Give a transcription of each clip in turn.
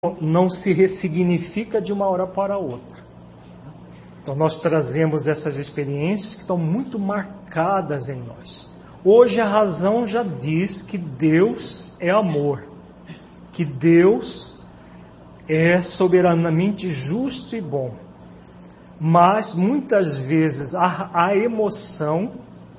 não se ressignifica de uma hora para outra. Então nós trazemos essas experiências que estão muito marcadas em nós. Hoje a razão já diz que Deus é amor, que Deus é soberanamente justo e bom. Mas muitas vezes a emoção,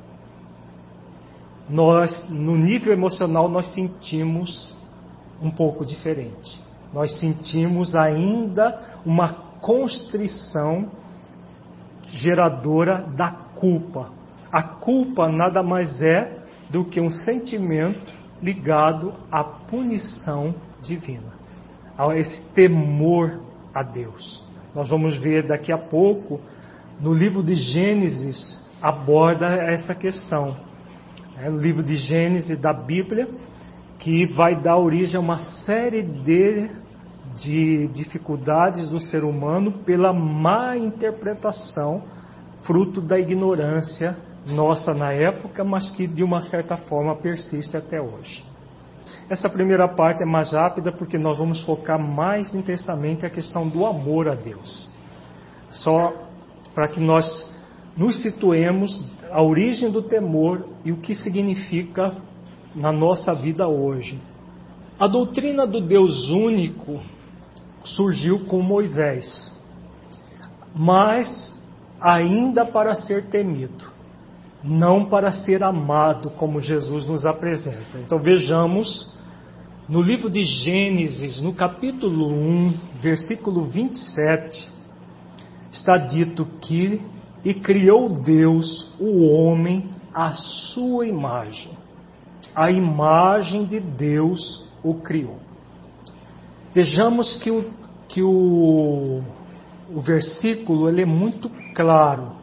no nível emocional nós sentimos um pouco diferente. Nós sentimos ainda uma constrição geradora da culpa. A culpa nada mais é do que um sentimento ligado à punição divina, a esse temor a Deus. Nós vamos ver daqui a pouco, no livro de Gênesis, aborda essa questão. É o livro de Gênesis da Bíblia, que vai dar origem a uma série de dificuldades do ser humano pela má interpretação, fruto da ignorância nossa na época, mas que de uma certa forma persiste até hoje. Essa primeira parte é mais rápida porque nós vamos focar mais intensamente a questão do amor a Deus. Só para que nós nos situemos a origem do temor e o que significa na nossa vida hoje. A doutrina do Deus único surgiu com Moisés, mas ainda para ser temido, não para ser amado, como Jesus nos apresenta. Então vejamos, no livro de Gênesis, no capítulo 1, versículo 27, está dito que e criou Deus o homem à sua imagem. A imagem de Deus o criou. Vejamos que o versículo ele é muito claro.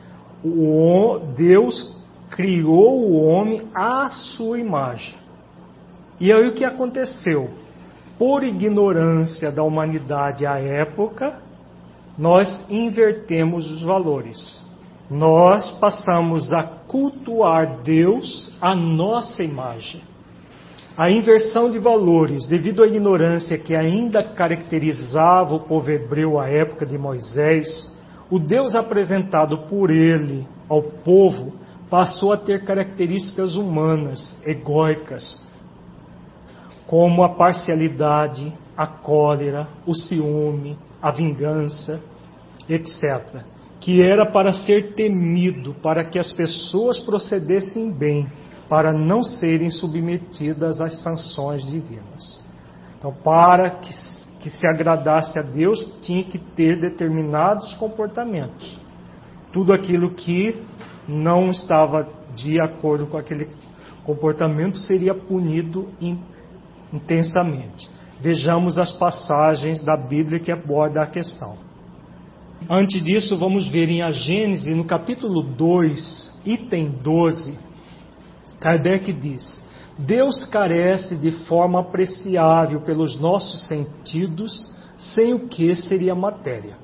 Deus criou o homem à sua imagem. E aí o que aconteceu? Por ignorância da humanidade à época, nós invertemos os valores. Nós passamos a cultuar Deus à nossa imagem. A inversão de valores, devido à ignorância que ainda caracterizava o povo hebreu à época de Moisés, o Deus apresentado por ele ao povo passou a ter características humanas, egóicas, como a parcialidade, a cólera, o ciúme, a vingança, etc., que era para ser temido, para que as pessoas procedessem bem, para não serem submetidas às sanções divinas. Então, para que se agradasse a Deus, tinha que ter determinados comportamentos. Tudo aquilo que não estava de acordo com aquele comportamento seria punido intensamente. Vejamos as passagens da Bíblia que abordam a questão. Antes disso, vamos ver em a Gênesis, no capítulo 2, item 12, Kardec diz: Deus carece de forma apreciável pelos nossos sentidos, sem o que seria matéria.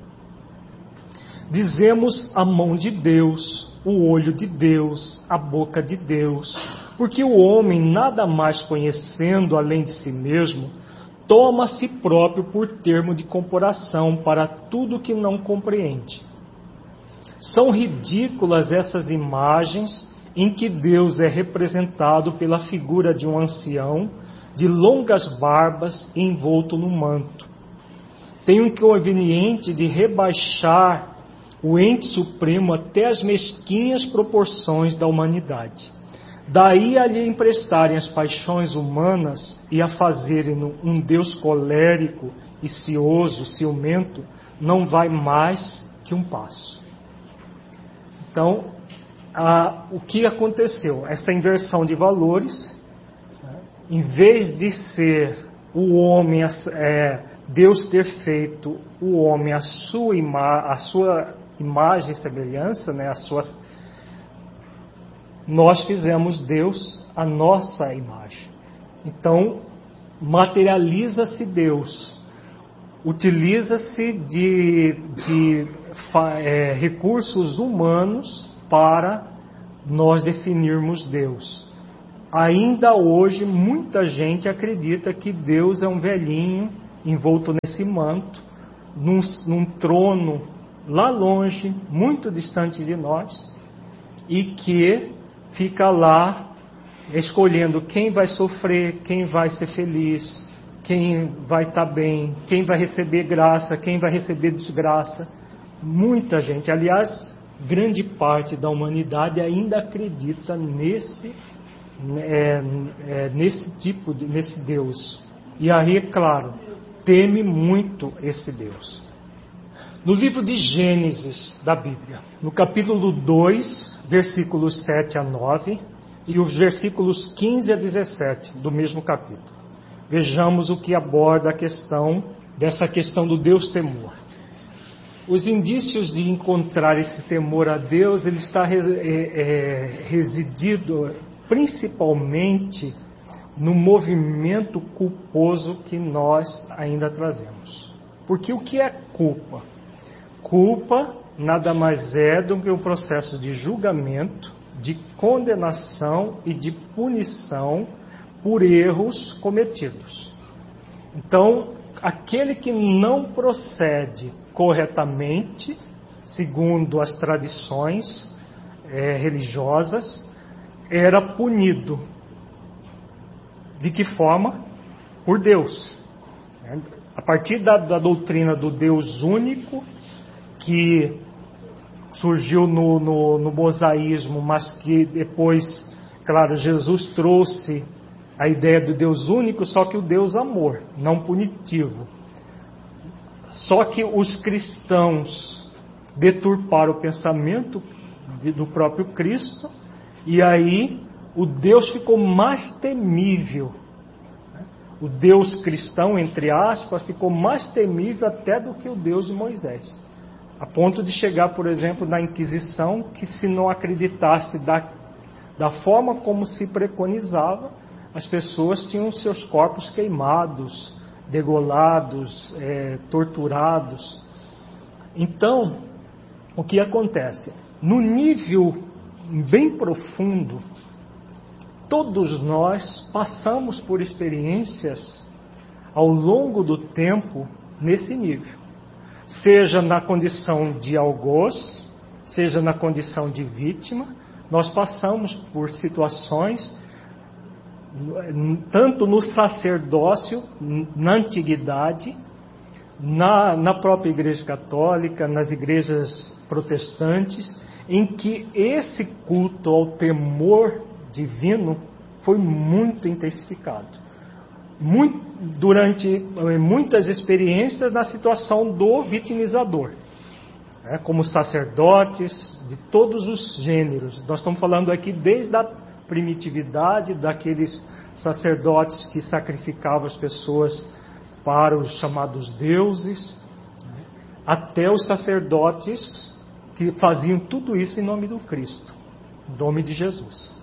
Dizemos a mão de Deus, o olho de Deus, a boca de Deus, porque o homem, nada mais conhecendo além de si mesmo, toma a si próprio por termo de comparação para tudo que não compreende. São ridículas essas imagens em que Deus é representado pela figura de um ancião, de longas barbas e envolto no manto. Tem um inconveniente de rebaixar o ente supremo até as mesquinhas proporções da humanidade. Daí a lhe emprestarem as paixões humanas e a fazerem um Deus colérico e cioso, ciumento, não vai mais que um passo. Então, o que aconteceu? Essa inversão de valores, em vez de ser o homem, Deus ter feito o homem a sua imagem e semelhança, nós fizemos Deus a nossa imagem. Então, materializa-se Deus, utiliza-se de recursos humanos para nós definirmos Deus. Ainda hoje, muita gente acredita que Deus é um velhinho envolto nesse manto, num trono lá longe, muito distante de nós, e que fica lá escolhendo quem vai sofrer, quem vai ser feliz, quem vai estar bem, quem vai receber graça, quem vai receber desgraça. Muita gente, aliás, grande parte da humanidade ainda acredita nesse Deus. E aí, é claro, teme muito esse Deus. No livro de Gênesis da Bíblia, no capítulo 2, versículos 7 a 9, e os versículos 15 a 17 do mesmo capítulo, vejamos o que aborda dessa questão do Deus temor. Os indícios de encontrar esse temor a Deus, ele está residido principalmente no movimento culposo que nós ainda trazemos. Porque o que é culpa? Culpa nada mais é do que um processo de julgamento, de condenação e de punição por erros cometidos. Então, aquele que não procede corretamente, segundo as tradições religiosas, era punido. De que forma? Por Deus. A partir da doutrina do Deus único, que surgiu no mosaísmo, mas que depois, claro, Jesus trouxe a ideia do Deus único, só que o Deus amor, não punitivo. Só que os cristãos deturparam o pensamento do próprio Cristo, e aí o Deus ficou mais temível. O Deus cristão, entre aspas, ficou mais temível até do que o Deus de Moisés. A ponto de chegar, por exemplo, na Inquisição, que se não acreditasse da forma como se preconizava, as pessoas tinham seus corpos queimados, degolados, torturados. Então, o que acontece? No nível bem profundo, todos nós passamos por experiências ao longo do tempo nesse nível. Seja na condição de algoz, seja na condição de vítima, nós passamos por situações, tanto no sacerdócio, na antiguidade, na própria Igreja Católica, nas igrejas protestantes, em que esse culto ao temor divino foi muito intensificado. Durante muitas experiências na situação do vitimizador, como sacerdotes de todos os gêneros. Nós estamos falando aqui desde a primitividade, daqueles sacerdotes que sacrificavam as pessoas para os chamados deuses, até os sacerdotes que faziam tudo isso em nome do Cristo, em nome de Jesus.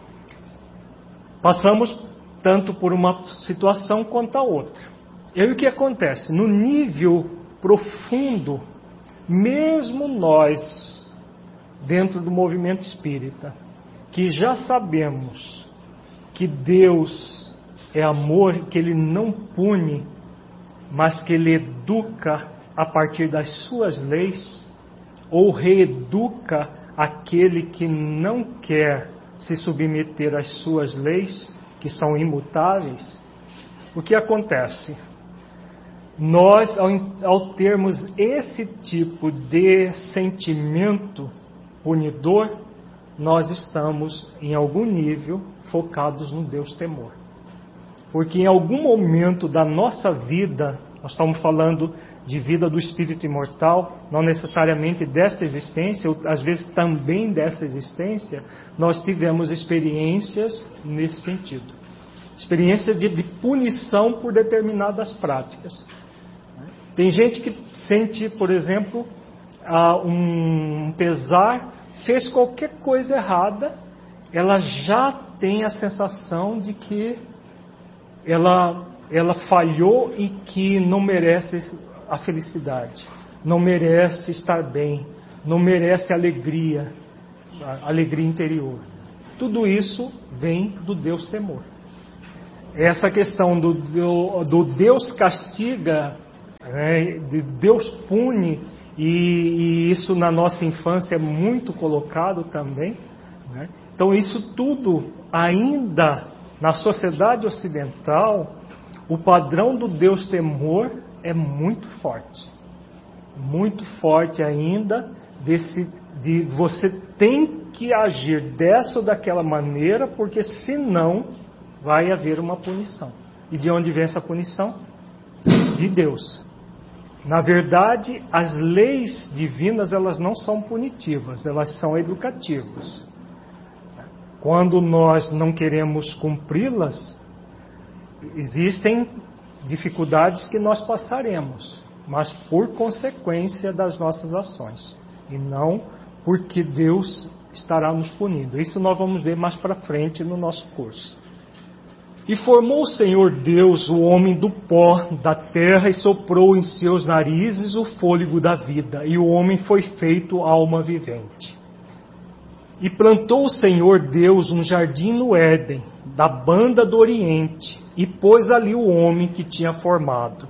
Passamos tanto por uma situação quanto a outra. E aí o que acontece? No nível profundo, mesmo nós, dentro do movimento espírita, que já sabemos que Deus é amor, que Ele não pune, mas que Ele educa a partir das suas leis, ou reeduca aquele que não quer se submeter às suas leis, que são imutáveis. O que acontece? Nós, ao termos esse tipo de sentimento punidor, nós estamos, em algum nível, focados no Deus temor. Porque em algum momento da nossa vida, nós estamos falando de vida do espírito imortal, não necessariamente desta existência, ou às vezes também dessa existência, nós tivemos experiências nesse sentido. Experiências de punição por determinadas práticas. Tem gente que sente, por exemplo, um pesar, fez qualquer coisa errada, ela já tem a sensação de que ela falhou e que não merece a felicidade, não merece estar bem, não merece alegria interior. Tudo isso vem do Deus temor. essa questão do Deus castiga, né, de Deus pune, e isso na nossa infância é muito colocado também, né? Então isso tudo ainda na sociedade ocidental, o padrão do Deus temor é muito forte ainda, de você tem que agir dessa ou daquela maneira, porque senão vai haver uma punição. E de onde vem essa punição? De Deus. Na verdade, as leis divinas, elas não são punitivas, elas são educativas. Quando nós não queremos cumpri-las, existem dificuldades que nós passaremos, mas por consequência das nossas ações, e não porque Deus estará nos punindo. Isso nós vamos ver mais para frente no nosso curso. E formou o Senhor Deus o homem do pó da terra e soprou em seus narizes o fôlego da vida, e o homem foi feito alma vivente. E plantou o Senhor Deus um jardim no Éden, da banda do Oriente, e pôs ali o homem que tinha formado.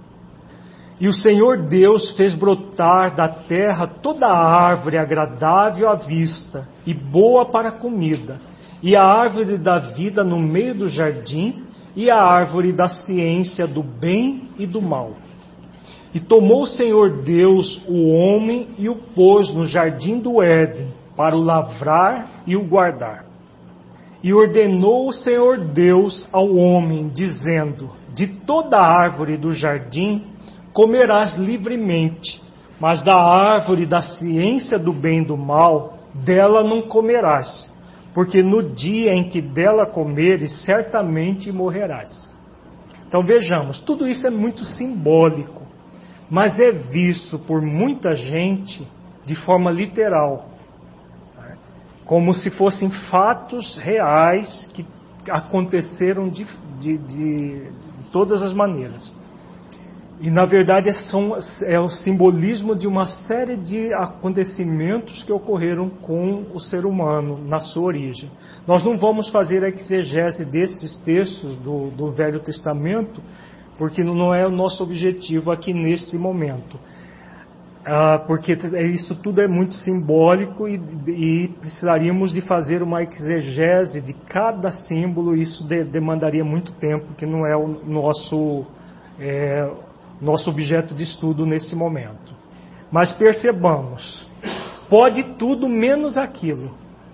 E o Senhor Deus fez brotar da terra toda árvore agradável à vista e boa para a comida, e a árvore da vida no meio do jardim, e a árvore da ciência do bem e do mal. E tomou o Senhor Deus o homem e o pôs no jardim do Éden, para o lavrar e o guardar. E ordenou o Senhor Deus ao homem, dizendo: de toda árvore do jardim comerás livremente, mas da árvore da ciência do bem e do mal, dela não comerás, porque no dia em que dela comeres, certamente morrerás. Então vejamos, tudo isso é muito simbólico, mas é visto por muita gente de forma literal, como se fossem fatos reais que aconteceram de todas as maneiras. E na verdade é o simbolismo de uma série de acontecimentos que ocorreram com o ser humano na sua origem. Nós não vamos fazer a exegese desses textos do Velho Testamento, porque não é o nosso objetivo aqui nesse momento. Porque isso tudo é muito simbólico e precisaríamos de fazer uma exegese de cada símbolo, e isso demandaria muito tempo, que não é o nosso objeto de estudo nesse momento. Mas percebamos, pode tudo menos aquilo.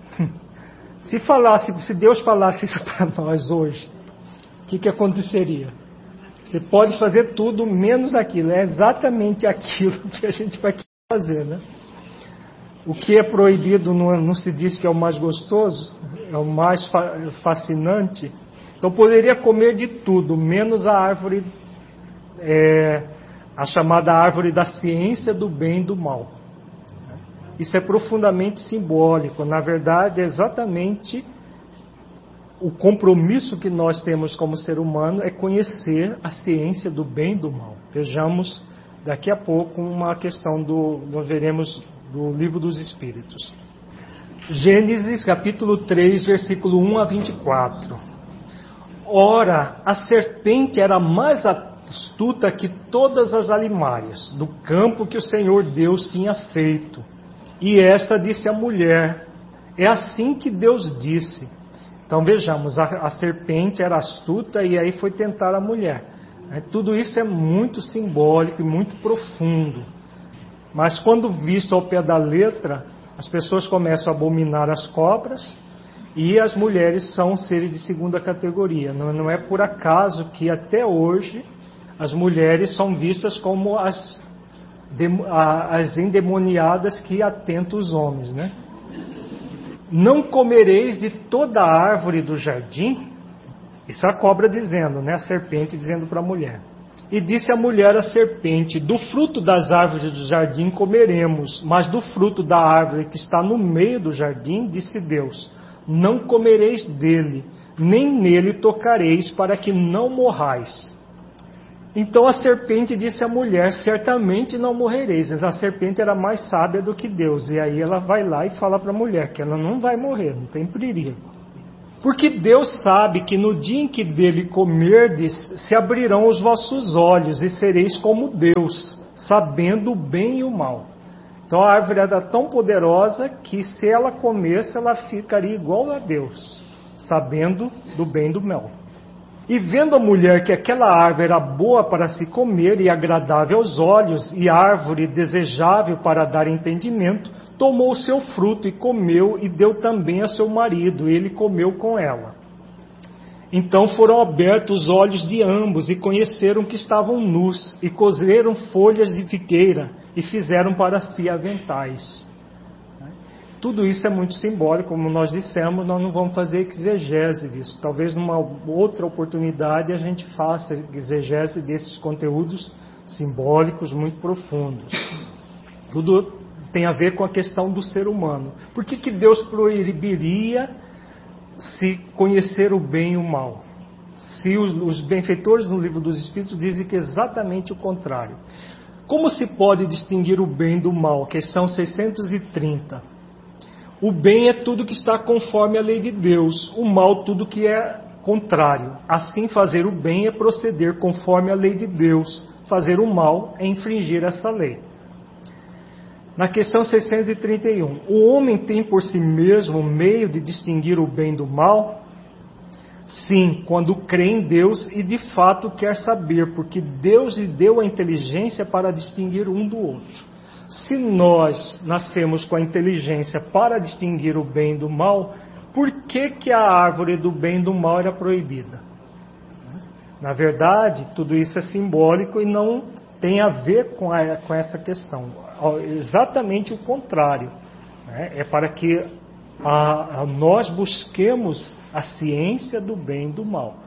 Se Deus falasse isso para nós hoje, o que aconteceria? Você pode fazer tudo menos aquilo. É exatamente aquilo que a gente vai fazer, né? O que é proibido não se diz que é o mais gostoso, é o mais fascinante. Então poderia comer de tudo, menos a árvore, a chamada árvore da ciência do bem e do mal. Isso é profundamente simbólico. Na verdade, é exatamente o compromisso que nós temos como ser humano é conhecer a ciência do bem e do mal. Vejamos daqui a pouco uma questão nós veremos do Livro dos Espíritos. Gênesis capítulo 3, versículo 1 a 24. Ora, a serpente era mais astuta que todas as alimárias do campo que o Senhor Deus tinha feito. E esta disse à mulher: é assim que Deus disse. Então vejamos, a serpente era astuta e aí foi tentar a mulher. Tudo isso é muito simbólico e muito profundo. Mas quando visto ao pé da letra, as pessoas começam a abominar as cobras, e as mulheres são seres de segunda categoria. Não é por acaso que até hoje as mulheres são vistas como as endemoniadas que atentam os homens, né? Não comereis de toda a árvore do jardim? Isso é a cobra dizendo, né? A serpente dizendo para a mulher. E disse a mulher à serpente: do fruto das árvores do jardim comeremos, mas do fruto da árvore que está no meio do jardim, disse Deus: não comereis dele, nem nele tocareis, para que não morrais. Então a serpente disse à mulher: certamente não morrereis. A serpente era mais sábia do que Deus. E aí ela vai lá e fala para a mulher que ela não vai morrer, não tem perigo. Porque Deus sabe que no dia em que dele comerdes, se abrirão os vossos olhos e sereis como Deus, sabendo o bem e o mal. Então a árvore era tão poderosa que se ela comesse, ela ficaria igual a Deus, sabendo do bem e do mal. E vendo a mulher que aquela árvore era boa para se comer e agradável aos olhos, e árvore desejável para dar entendimento, tomou o seu fruto e comeu, e deu também a seu marido, e ele comeu com ela. Então foram abertos os olhos de ambos, e conheceram que estavam nus, e coseram folhas de figueira, e fizeram para si aventais. Tudo isso é muito simbólico, como nós dissemos, nós não vamos fazer exegese disso. Talvez numa outra oportunidade a gente faça exegese desses conteúdos simbólicos muito profundos. Tudo tem a ver com a questão do ser humano. Por que Deus proibiria se conhecer o bem e o mal? Se os benfeitores no Livro dos Espíritos dizem que é exatamente o contrário. Como se pode distinguir o bem do mal? Questão 630. O bem é tudo que está conforme a lei de Deus, o mal tudo que é contrário. Assim, fazer o bem é proceder conforme a lei de Deus, fazer o mal é infringir essa lei. Na questão 631, o homem tem por si mesmo meio de distinguir o bem do mal? Sim, quando crê em Deus e de fato quer saber, porque Deus lhe deu a inteligência para distinguir um do outro. Se nós nascemos com a inteligência para distinguir o bem do mal, por que a árvore do bem e do mal era proibida? Na verdade, tudo isso é simbólico e não tem a ver com essa questão. Exatamente o contrário. É para que nós busquemos a ciência do bem e do mal.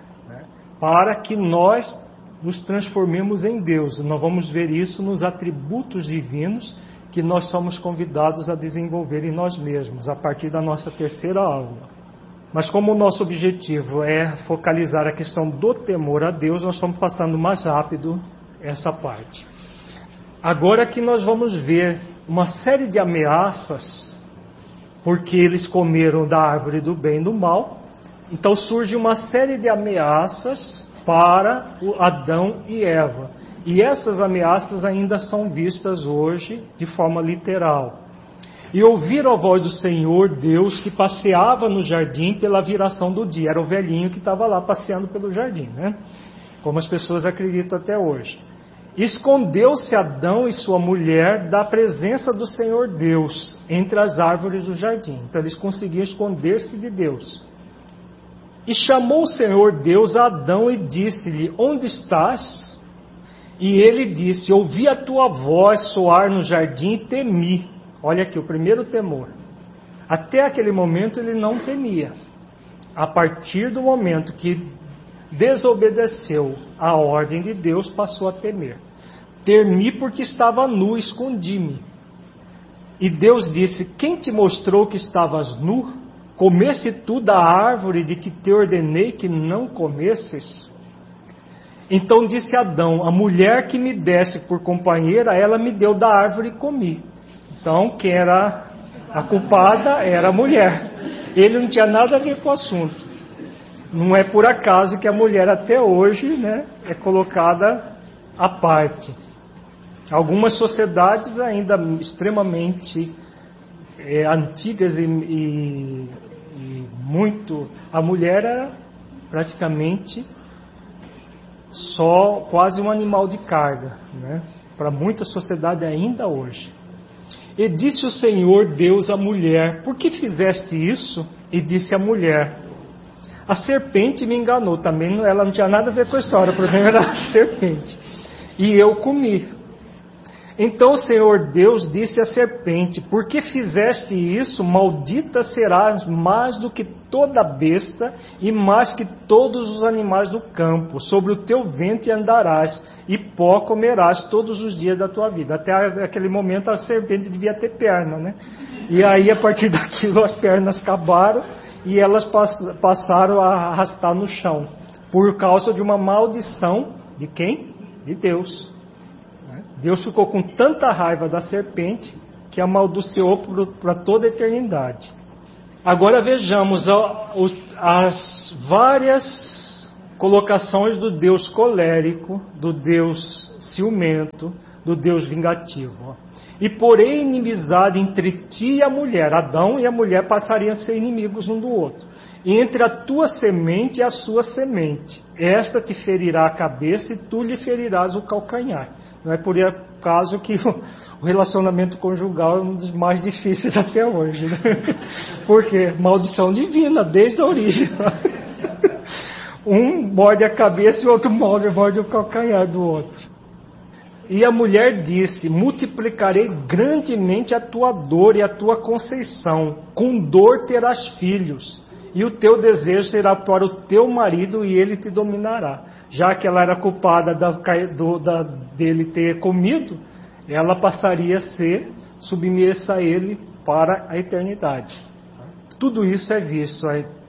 Para que nós nos transformemos em Deus. Nós vamos ver isso nos atributos divinos que nós somos convidados a desenvolver em nós mesmos, a partir da nossa terceira aula. Mas como o nosso objetivo é focalizar a questão do temor a Deus, nós estamos passando mais rápido essa parte. Agora que nós vamos ver uma série de ameaças, porque eles comeram da árvore do bem e do mal, então surge uma série de ameaças para o Adão e Eva. E essas ameaças ainda são vistas hoje de forma literal. E ouviram a voz do Senhor Deus que passeava no jardim pela viração do dia. Era o velhinho que estava lá passeando pelo jardim, né? Como as pessoas acreditam até hoje. Escondeu-se Adão e sua mulher da presença do Senhor Deus entre as árvores do jardim. Então eles conseguiam esconder-se de Deus. E chamou o Senhor Deus a Adão e disse-lhe: onde estás? E ele disse: ouvi a tua voz soar no jardim e temi. Olha aqui, o primeiro temor. Até aquele momento ele não temia. A partir do momento que desobedeceu a ordem de Deus, passou a temer. Temi porque estava nu, escondi-me. E Deus disse: quem te mostrou que estavas nu? Comeste tu da árvore de que te ordenei que não comesses? Então disse Adão: a mulher que me deste por companheira, ela me deu da árvore e comi. Então quem era a culpada era a mulher. Ele não tinha nada a ver com o assunto. Não é por acaso que a mulher até hoje, né, é colocada à parte. Algumas sociedades ainda extremamente antigas e muito, a mulher era praticamente só quase um animal de carga, né? Para muita sociedade ainda hoje. E disse o Senhor Deus à mulher: por que fizeste isso? E disse a mulher: a serpente me enganou. Também ela não tinha nada a ver com a história, o problema era a serpente. E eu comi. Então o Senhor Deus disse à serpente: por que fizeste isso? Maldita serás mais do que toda besta e mais que todos os animais do campo. Sobre o teu ventre andarás e pó comerás todos os dias da tua vida. Até aquele momento a serpente devia ter perna, né? E aí a partir daquilo as pernas acabaram e elas passaram a arrastar no chão. Por causa de uma maldição de quem? De Deus. Deus ficou com tanta raiva da serpente que amaldiçoou para toda a eternidade. Agora vejamos as várias colocações do Deus colérico, do Deus ciumento, do Deus vingativo. E porém inimizade entre ti e a mulher. Adão e a mulher passariam a ser inimigos um do outro. E entre a tua semente e a sua semente. Esta te ferirá a cabeça e tu lhe ferirás o calcanhar. Não é por acaso que o relacionamento conjugal é um dos mais difíceis até hoje. Né? Porque maldição divina, desde a origem. Um morde a cabeça e o outro morde o calcanhar do outro. E a mulher disse: multiplicarei grandemente a tua dor e a tua conceição. Com dor terás filhos. E o teu desejo será para o teu marido e ele te dominará. Já que ela era culpada dele ter comido, ela passaria a ser submissa a ele para a eternidade. Tudo isso é visto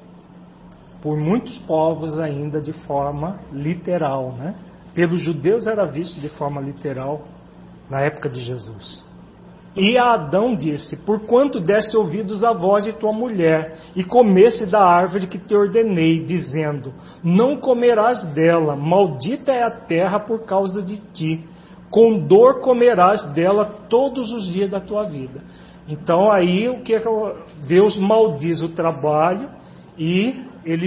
por muitos povos ainda de forma literal, né? Pelos judeus era visto de forma literal na época de Jesus. E a Adão disse: porquanto deste ouvidos à voz de tua mulher, e comeste da árvore que te ordenei, dizendo: não comerás dela, maldita é a terra por causa de ti, com dor comerás dela todos os dias da tua vida. Então aí o que Deus maldiz o trabalho e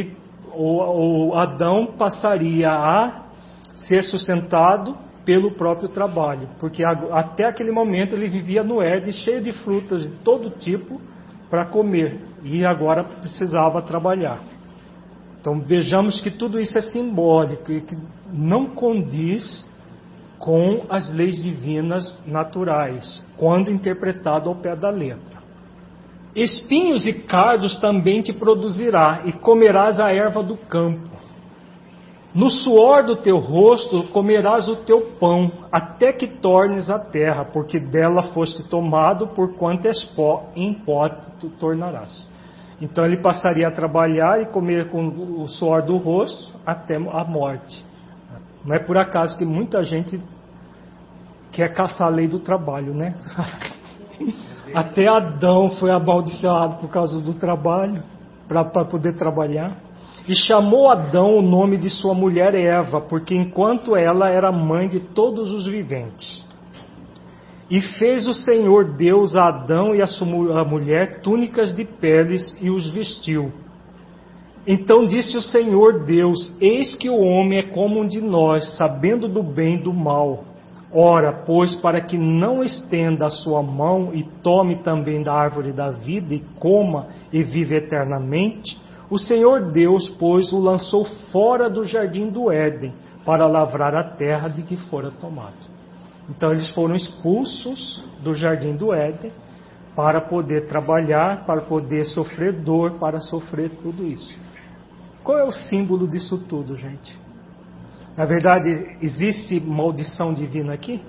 o Adão passaria a ser sustentado pelo próprio trabalho, porque até aquele momento ele vivia no Éden, cheio de frutas de todo tipo para comer, e agora precisava trabalhar. Então vejamos que tudo isso é simbólico e que não condiz com as leis divinas naturais, quando interpretado ao pé da letra. Espinhos e cardos também te produzirá, e comerás a erva do campo. No suor do teu rosto comerás o teu pão, até que tornes a terra, porque dela foste tomado, porquanto és pó, e em pó tu tornarás. Então ele passaria a trabalhar e comer com o suor do rosto até a morte. Não é por acaso que muita gente quer caçar a lei do trabalho, né? Até Adão foi amaldiçoado por causa do trabalho, para poder trabalhar. E chamou Adão o nome de sua mulher Eva, porque enquanto ela era mãe de todos os viventes. E fez o Senhor Deus a Adão e a sua mulher túnicas de peles e os vestiu. Então disse o Senhor Deus: eis que o homem é como um de nós, sabendo do bem e do mal. Ora, pois, para que não estenda a sua mão e tome também da árvore da vida e coma e vive eternamente, o Senhor Deus, pois, o lançou fora do jardim do Éden para lavrar a terra de que fora tomado. Então eles foram expulsos do jardim do Éden para poder trabalhar, para poder sofrer dor, para sofrer tudo isso. Qual é o símbolo disso tudo, gente? Na verdade, existe maldição divina aqui?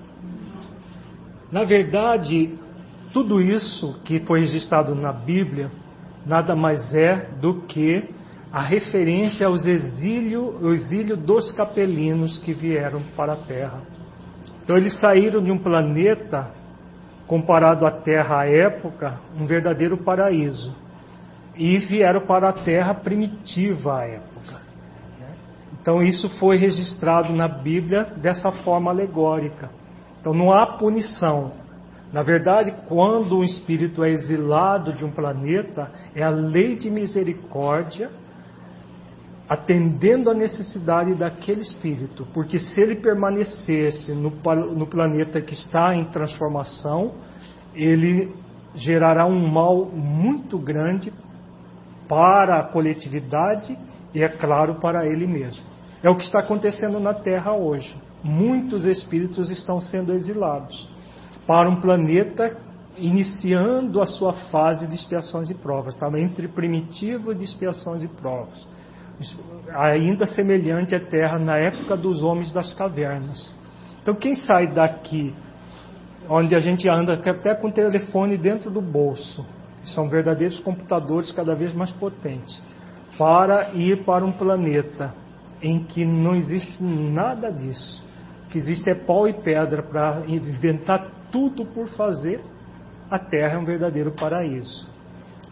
Na verdade, tudo isso que foi registrado na Bíblia nada mais é do que a referência aos exílio dos capelinos que vieram para a Terra. Então eles saíram de um planeta, comparado à Terra à época, um verdadeiro paraíso, e vieram para a Terra primitiva à época. Então isso foi registrado na Bíblia dessa forma alegórica. Então não há punição. Na verdade, quando um espírito é exilado de um planeta, é a lei de misericórdia atendendo à necessidade daquele espírito. Porque se ele permanecesse no planeta que está em transformação, ele gerará um mal muito grande para a coletividade e, é claro, para ele mesmo. É o que está acontecendo na Terra hoje. Muitos espíritos estão sendo exilados para um planeta iniciando a sua fase de expiações e provas. Estava entre primitivo e de expiações e provas. Ainda semelhante à Terra na época dos homens das cavernas. Então quem sai daqui, onde a gente anda até com o telefone dentro do bolso, que são verdadeiros computadores cada vez mais potentes, para ir para um planeta em que não existe nada disso, que existe é pau e pedra para inventar tudo por fazer, a Terra é um verdadeiro paraíso.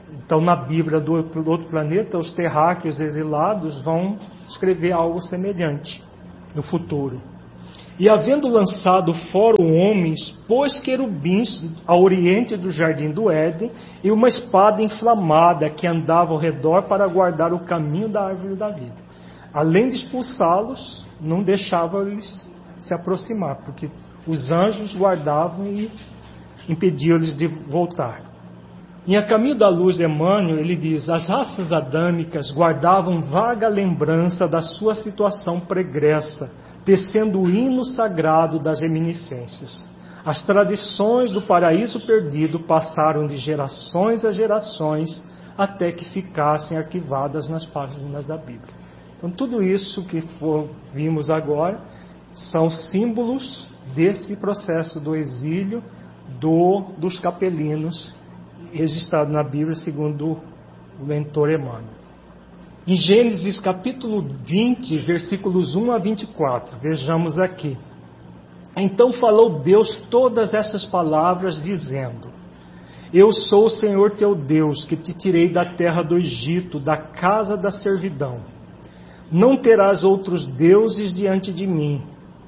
Então, na Bíblia do outro planeta, os terráqueos exilados vão escrever algo semelhante no futuro. E havendo lançado fora o homem, pôs querubins ao oriente do jardim do Éden e uma espada inflamada que andava ao redor para guardar o caminho da árvore da vida. Além de expulsá-los, não deixava eles se aproximar, porque os anjos guardavam e impediam-lhes de voltar. Em A Caminho da Luz de Emmanuel, ele diz: as raças adâmicas guardavam vaga lembrança da sua situação pregressa, tecendo o hino sagrado das reminiscências. As tradições do paraíso perdido passaram de gerações a gerações até que ficassem arquivadas nas páginas da Bíblia. Então, tudo isso que vimos agora são símbolos desse processo do exílio dos capelinos, registrado na Bíblia segundo o mentor Emmanuel. Em Gênesis capítulo 20, versículos 1 a 24, vejamos aqui. Então falou Deus todas essas palavras, dizendo: Eu sou o Senhor teu Deus, que te tirei da terra do Egito, da casa da servidão. Não terás outros deuses diante de mim.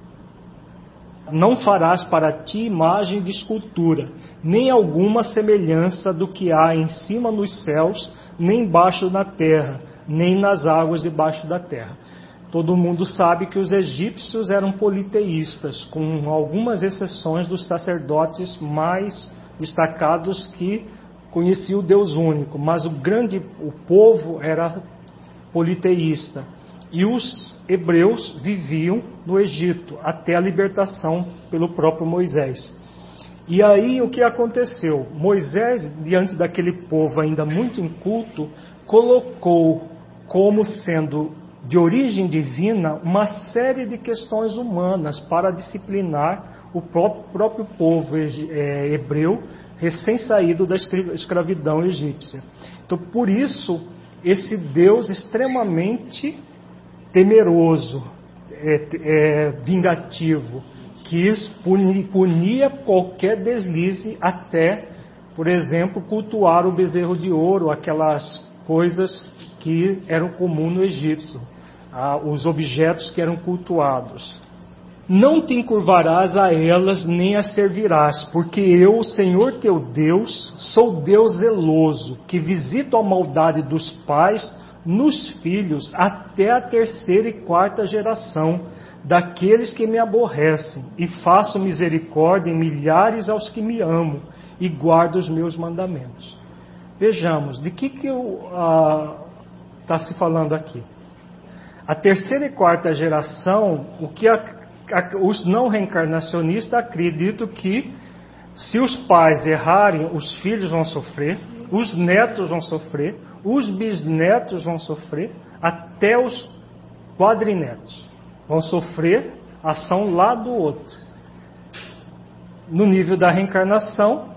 Não farás para ti imagem de escultura, nem alguma semelhança do que há em cima nos céus, nem embaixo na terra, nem nas águas debaixo da terra. Todo mundo sabe que os egípcios eram politeístas, com algumas exceções dos sacerdotes mais destacados que conheciam o Deus único, mas o povo era politeísta. E os hebreus viviam no Egito, até a libertação pelo próprio Moisés. E aí o que aconteceu? Moisés, diante daquele povo ainda muito inculto, colocou como sendo de origem divina uma série de questões humanas para disciplinar o próprio povo hebreu, recém-saído da escravidão egípcia. Então, por isso, esse Deus extremamente temeroso, vingativo, que punia qualquer deslize até, por exemplo, cultuar o bezerro de ouro, aquelas coisas que eram comuns no egípcio, os objetos que eram cultuados. Não te encurvarás a elas, nem as servirás, porque eu, o Senhor teu Deus, sou Deus zeloso, que visito a maldade dos pais nos filhos até a terceira e quarta geração daqueles que me aborrecem, e faço misericórdia em milhares aos que me amam e guardo os meus mandamentos. Vejamos, de que está se falando aqui? A terceira e quarta geração, o que os não reencarnacionistas acreditam que se os pais errarem, os filhos vão sofrer, os netos vão sofrer, os bisnetos vão sofrer, até os quadrinetos vão sofrer ação lá do outro. No nível da reencarnação,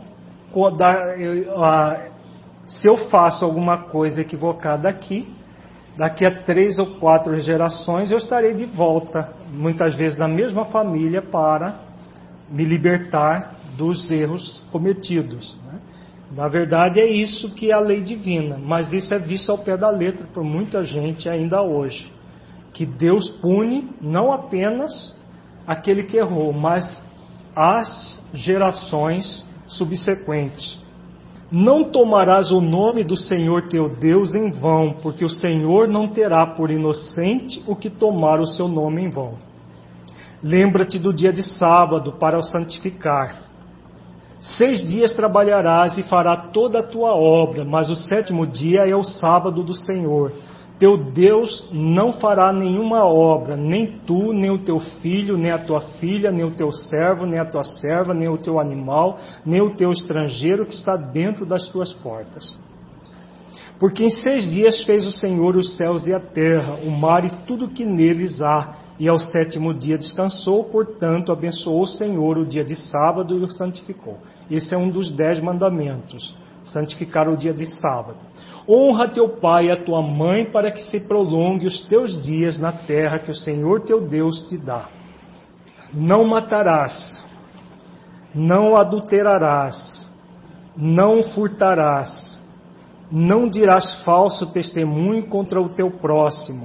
se eu faço alguma coisa equivocada aqui, daqui a 3 ou 4 gerações eu estarei de volta, muitas vezes na mesma família, para me libertar dos erros cometidos, né? Na verdade é isso que é a lei divina, mas isso é visto ao pé da letra por muita gente ainda hoje, que Deus pune não apenas aquele que errou, mas as gerações subsequentes. Não tomarás o nome do Senhor teu Deus em vão, porque o Senhor não terá por inocente o que tomar o seu nome em vão. Lembra-te do dia de sábado para o santificar. 6 dias trabalharás e fará toda a tua obra, mas o 7º dia é o sábado do Senhor. Teu Deus não fará nenhuma obra, nem tu, nem o teu filho, nem a tua filha, nem o teu servo, nem a tua serva, nem o teu animal, nem o teu estrangeiro que está dentro das tuas portas. Porque em 6 dias fez o Senhor os céus e a terra, o mar e tudo que neles há, e ao 7º dia descansou, portanto abençoou o Senhor o dia de sábado e o santificou. Esse é um dos 10 mandamentos, santificar o dia de sábado. Honra teu pai e a tua mãe, para que se prolongue os teus dias na terra que o Senhor teu Deus te dá. Não matarás, não adulterarás, não furtarás, Não dirás falso testemunho contra o teu próximo.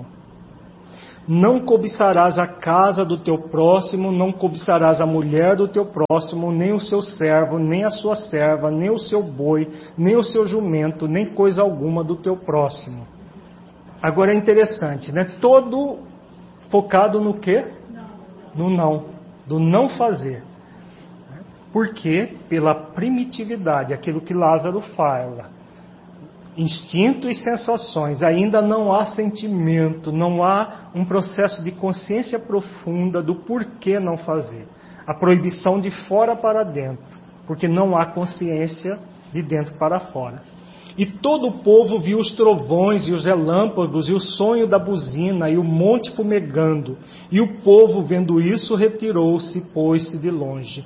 Não cobiçarás a casa do teu próximo, não cobiçarás a mulher do teu próximo, nem o seu servo, nem a sua serva, nem o seu boi, nem o seu jumento, nem coisa alguma do teu próximo. Agora é interessante, né? Todo focado no quê? No não, do não fazer. Por quê? Pela primitividade, aquilo que Lázaro fala. Instinto e sensações, ainda não há sentimento, não há um processo de consciência profunda do porquê não fazer. A proibição de fora para dentro, porque não há consciência de dentro para fora. E todo o povo viu os trovões e os relâmpagos e o sonho da buzina e o monte fumegando. E o povo, vendo isso, retirou-se e pôs-se de longe.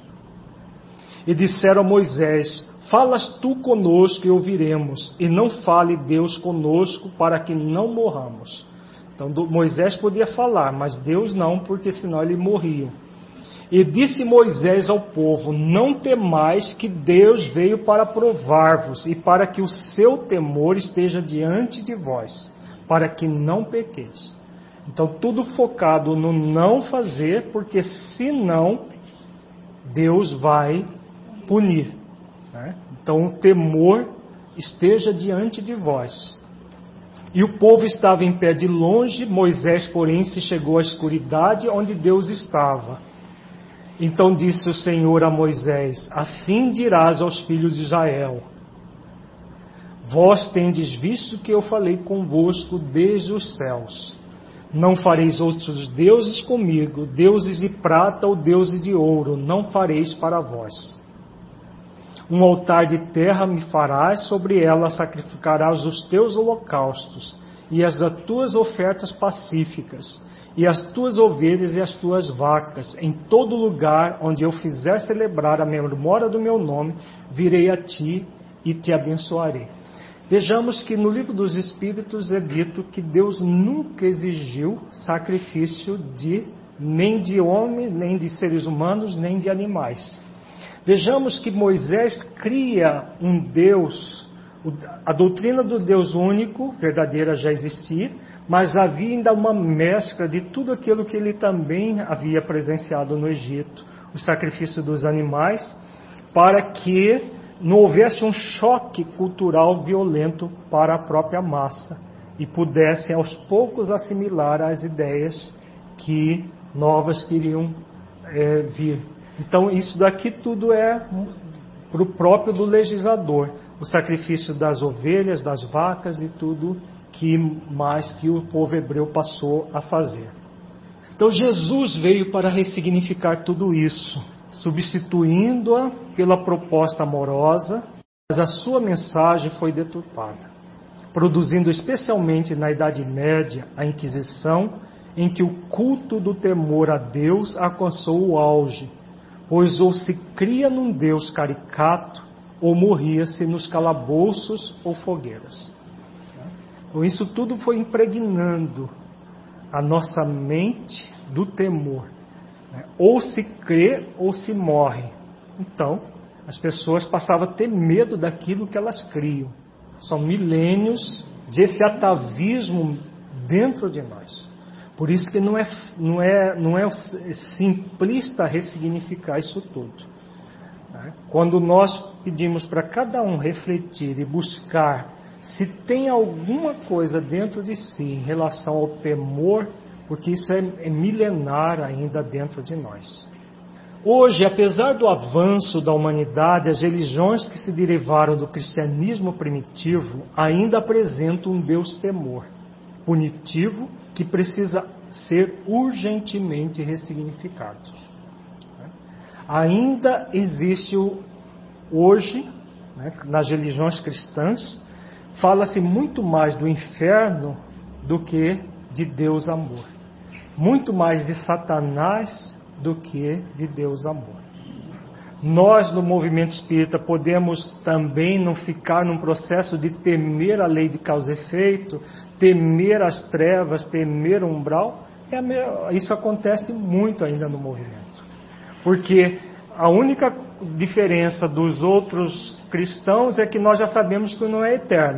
E disseram a Moisés: falas tu conosco e ouviremos, e não fale Deus conosco para que não morramos. Então Moisés podia falar, mas Deus não, porque senão ele morria. E disse Moisés ao povo: não temais, que Deus veio para provar-vos, e para que o seu temor esteja diante de vós, para que não pequeis. Então tudo focado no não fazer, porque senão Deus vai punir. Né? Então o temor esteja diante de vós. E o povo estava em pé de longe, Moisés, porém, se chegou à escuridade onde Deus estava. Então disse o Senhor a Moisés: assim dirás aos filhos de Israel: vós tendes visto que eu falei convosco desde os céus. Não fareis outros deuses comigo, deuses de prata ou deuses de ouro, não fareis para vós. Um altar de terra me farás, sobre ela sacrificarás os teus holocaustos e as tuas ofertas pacíficas, e as tuas ovelhas e as tuas vacas. Em todo lugar onde eu fizer celebrar a memória do meu nome, virei a ti e te abençoarei. Vejamos que no livro dos Espíritos é dito que Deus nunca exigiu sacrifício nem de homem, nem de seres humanos, nem de animais. Vejamos que Moisés cria um Deus, a doutrina do Deus único, verdadeira, já existia, mas havia ainda uma mescla de tudo aquilo que ele também havia presenciado no Egito, o sacrifício dos animais, para que não houvesse um choque cultural violento para a própria massa e pudessem aos poucos assimilar as ideias que novas queriam vir. Então isso daqui tudo é para o próprio do legislador, o sacrifício das ovelhas, das vacas e tudo que mais que o povo hebreu passou a fazer. Então Jesus veio para ressignificar tudo isso, substituindo-a pela proposta amorosa, mas a sua mensagem foi deturpada, produzindo especialmente na Idade Média a Inquisição, em que o culto do temor a Deus alcançou o auge, pois ou se cria num Deus caricato, ou morria-se nos calabouços ou fogueiras. Então isso tudo foi impregnando a nossa mente do temor. Ou se crê ou se morre. Então, as pessoas passavam a ter medo daquilo que elas criam. São milênios desse atavismo dentro de nós. Por isso que não é simplista ressignificar isso tudo. Quando nós pedimos para cada um refletir e buscar se tem alguma coisa dentro de si em relação ao temor, porque isso é milenar ainda dentro de nós. Hoje, apesar do avanço da humanidade, as religiões que se derivaram do cristianismo primitivo ainda apresentam um Deus-temor punitivo que precisa ser urgentemente ressignificado. Ainda existe hoje, nas religiões cristãs, fala-se muito mais do inferno do que de Deus amor. Muito mais de Satanás do que de Deus amor. Nós, no movimento espírita, podemos também não ficar num processo de temer a lei de causa e efeito, temer as trevas, temer o umbral. Isso acontece muito ainda no movimento. Porque a única diferença dos outros cristãos é que nós já sabemos que não é eterno.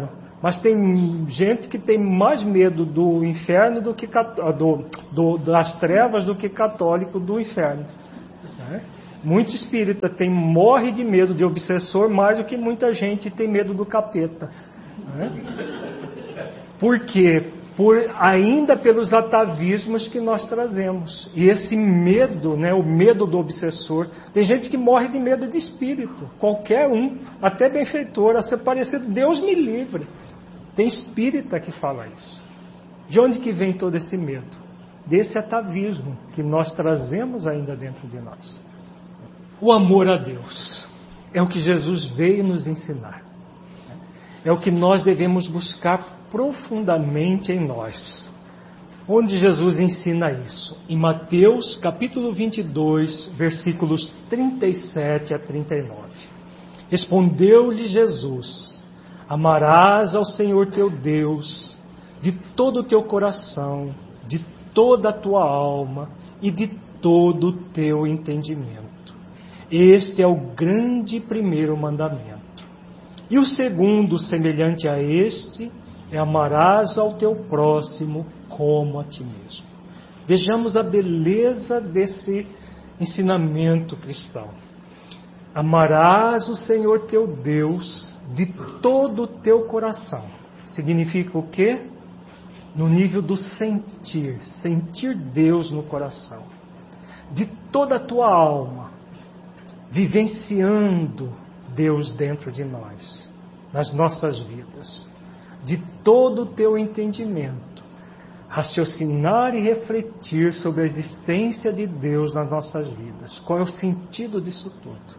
Mas tem gente que tem mais medo do inferno do que das trevas do que católico do inferno. Né? Muito espírita morre de medo de obsessor mais do que muita gente tem medo do capeta. Né? Por quê? Ainda pelos atavismos que nós trazemos. E esse medo, né, o medo do obsessor, tem gente que morre de medo de espírito, qualquer um, até benfeitor, a ser parecido, Deus me livre. Tem espírita que fala isso. De onde que vem todo esse medo? Desse atavismo que nós trazemos ainda dentro de nós. O amor a Deus é o que Jesus veio nos ensinar. É o que nós devemos buscar profundamente em nós. Onde Jesus ensina isso? Em Mateus capítulo 22, versículos 37 a 39. Respondeu-lhe Jesus: amarás ao Senhor teu Deus de todo o teu coração, de toda a tua alma e de todo o teu entendimento. Este é o grande primeiro mandamento. E o segundo, semelhante a este, é amarás ao teu próximo como a ti mesmo. Vejamos a beleza desse ensinamento cristão. Amarás o Senhor teu Deus de todo o teu coração. Significa o quê? No nível do sentir Deus no coração. De toda a tua alma, vivenciando Deus dentro de nós, nas nossas vidas. De todo o teu entendimento, raciocinar e refletir sobre a existência de Deus nas nossas vidas. Qual é o sentido disso tudo?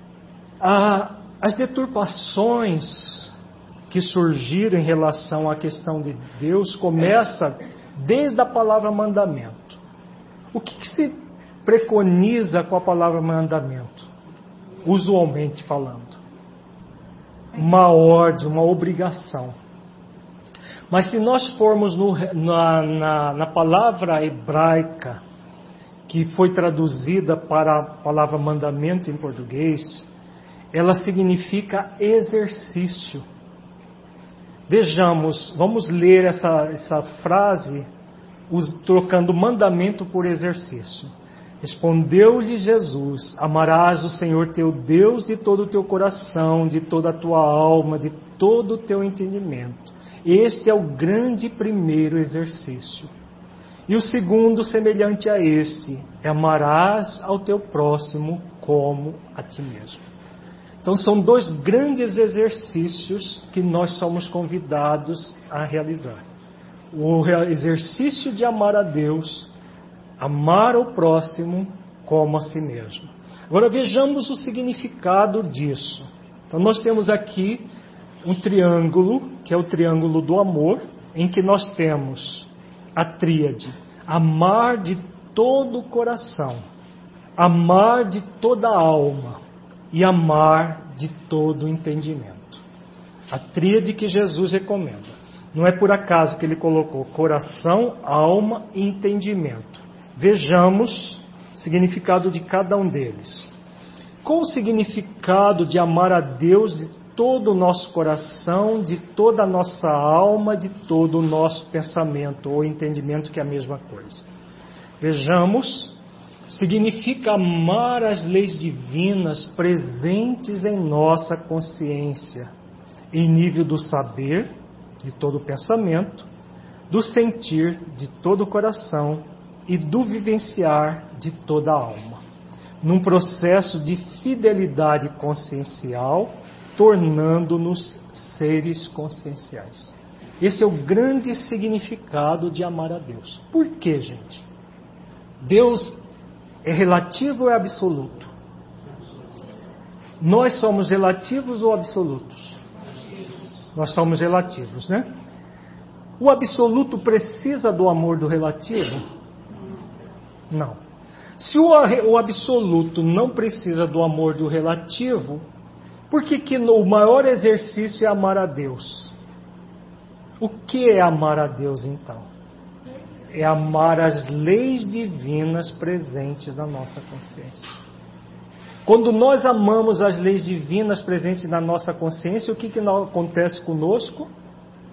As deturpações que surgiram em relação à questão de Deus começa desde a palavra mandamento. O que se preconiza com a palavra mandamento? Usualmente falando. Uma ordem, uma obrigação. Mas se nós formos na palavra hebraica, que foi traduzida para a palavra mandamento em português, ela significa exercício. Vejamos, vamos ler essa frase trocando mandamento por exercício. Respondeu-lhe Jesus: amarás o Senhor teu Deus de todo o teu coração, de toda a tua alma, de todo o teu entendimento. Este é o grande primeiro exercício. E o segundo, semelhante a esse, é amarás ao teu próximo como a ti mesmo. Então são dois grandes exercícios que nós somos convidados a realizar. O exercício de amar a Deus, amar o próximo como a si mesmo. Agora vejamos o significado disso. Então nós temos aqui um triângulo, que é o triângulo do amor, em que nós temos a tríade: amar de todo o coração, amar de toda a alma e amar de todo o entendimento. A tríade que Jesus recomenda. Não é por acaso que ele colocou coração, alma e entendimento. Vejamos o significado de cada um deles. Qual o significado de amar a Deus de todo o nosso coração, de toda a nossa alma, de todo o nosso pensamento ou entendimento, que é a mesma coisa? Vejamos, significa amar as leis divinas presentes em nossa consciência, em nível do saber, de todo o pensamento, do sentir, de todo o coração e do vivenciar, de toda a alma, num processo de fidelidade consciencial, tornando-nos seres conscienciais. Esse é o grande significado de amar a Deus. Por quê, gente? Deus é relativo ou é absoluto? Nós somos relativos ou absolutos? Nós somos relativos, né? O absoluto precisa do amor do relativo? Não. Se o absoluto não precisa do amor do relativo, por que o maior exercício é amar a Deus? O que é amar a Deus, então? É amar as leis divinas presentes na nossa consciência. Quando nós amamos as leis divinas presentes na nossa consciência, o que acontece conosco?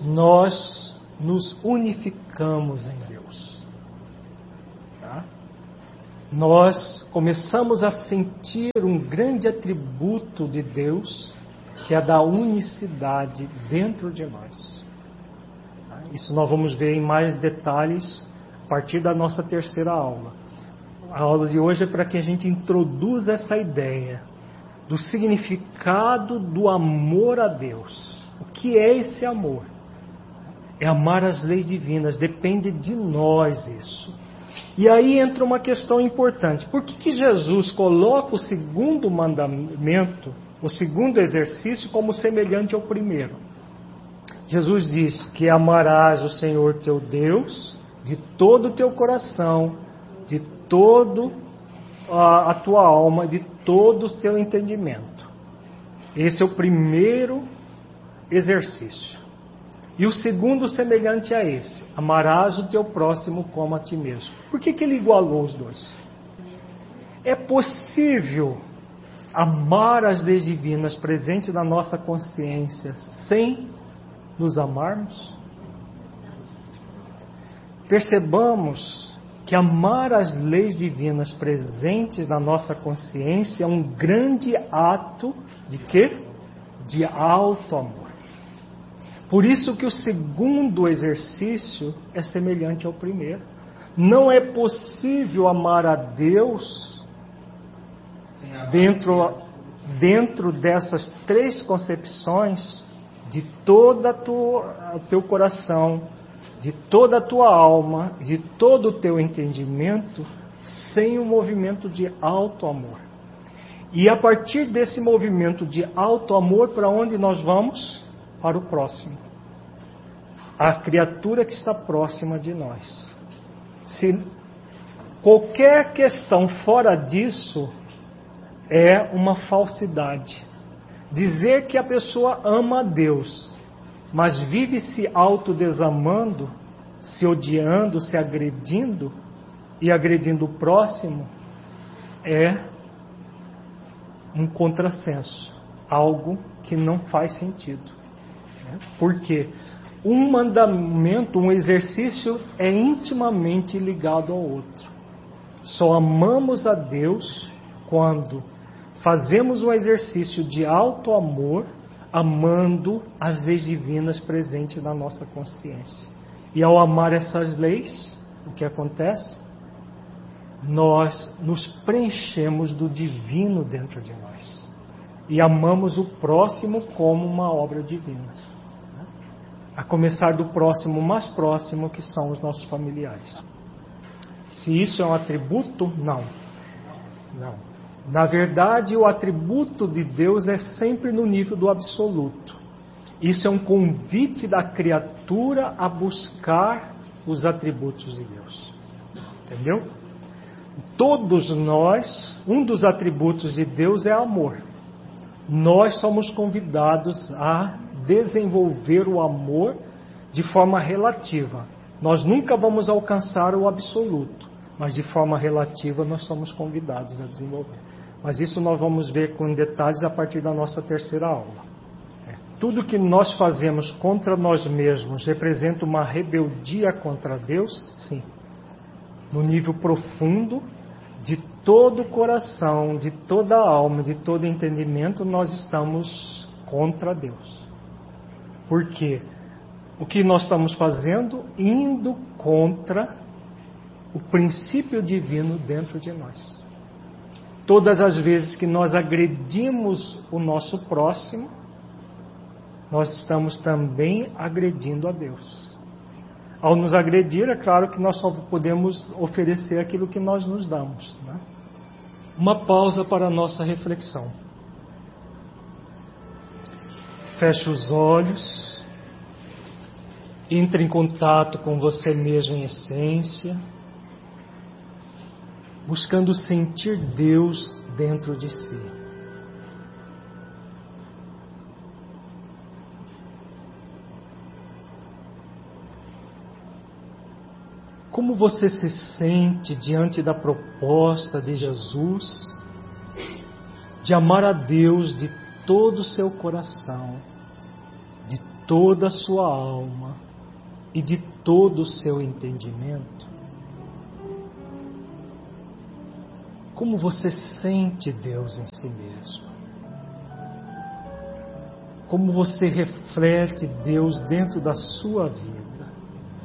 nós nos unificamos em Deus. Tá? Nós começamos a sentir um grande atributo de Deus, que é da unicidade dentro de nós. Tá? Isso nós vamos ver em mais detalhes a partir da nossa terceira aula. A aula de hoje é para que a gente introduza essa ideia do significado do amor a Deus. O que é esse amor? É amar as leis divinas, depende de nós isso. E aí entra uma questão importante. Por que Jesus coloca o segundo mandamento, o segundo exercício, como semelhante ao primeiro? Jesus diz que amarás o Senhor teu Deus de todo o teu coração, de todo a tua alma, de todo o teu entendimento. Esse é o primeiro exercício. E o segundo semelhante a esse: amarás o teu próximo como a ti mesmo. Por que ele igualou os dois? É possível amar as leis divinas presentes na nossa consciência sem nos amarmos? Percebamos que amar as leis divinas presentes na nossa consciência é um grande ato de quê? De alto amor. Por isso que o segundo exercício é semelhante ao primeiro. Não é possível amar a Deus dentro dessas três concepções, de todo o teu coração, de toda a tua alma, de todo o teu entendimento, sem um movimento de alto amor. E a partir desse movimento de alto amor, para onde nós vamos? Para o próximo. A criatura que está próxima de nós. Se qualquer questão fora disso é uma falsidade. Dizer que a pessoa ama a Deus, mas vive se autodesamando, se odiando, se agredindo e agredindo o próximo, é um contrassenso, algo que não faz sentido. Por quê? Um mandamento, um exercício é intimamente ligado ao outro. Só amamos a Deus quando fazemos um exercício de alto amor, amando as leis divinas presentes na nossa consciência. E ao amar essas leis, o que acontece? Nós nos preenchemos do divino dentro de nós. E amamos o próximo como uma obra divina. A começar do próximo mais próximo, que são os nossos familiares. Se isso é um atributo, não. Não. Na verdade, o atributo de Deus é sempre no nível do absoluto. Isso é um convite da criatura a buscar os atributos de Deus. Entendeu? Todos nós, um dos atributos de Deus é amor. Nós somos convidados a desenvolver o amor de forma relativa. Nós nunca vamos alcançar o absoluto, mas de forma relativa nós somos convidados a desenvolver. Mas isso nós vamos ver com detalhes a partir da nossa terceira aula. Tudo que nós fazemos contra nós mesmos representa uma rebeldia contra Deus? Sim. No nível profundo, de todo o coração, de toda a alma, de todo entendimento, nós estamos contra Deus. Por quê? O que nós estamos fazendo? Indo contra o princípio divino dentro de nós. Todas as vezes que nós agredimos o nosso próximo, nós estamos também agredindo a Deus. Ao nos agredir, é claro que nós só podemos oferecer aquilo que nós nos damos, né? Uma pausa para a nossa reflexão. Feche os olhos, entre em contato com você mesmo em essência, buscando sentir Deus dentro de si. Como você se sente diante da proposta de Jesus de amar a Deus de todo o seu coração, de toda a sua alma e de todo o seu entendimento? Como você sente Deus em si mesmo? Como você reflete Deus dentro da sua vida?